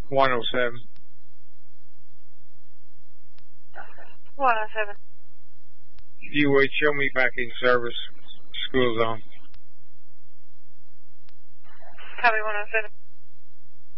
107. 107. You wait, show me back in service. School zone. Copy 107.